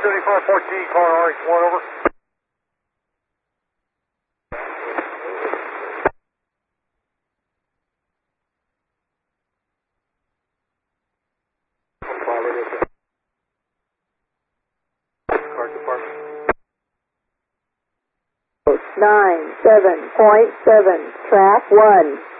7514, car RH1, over. Car department. 97.7, track 1.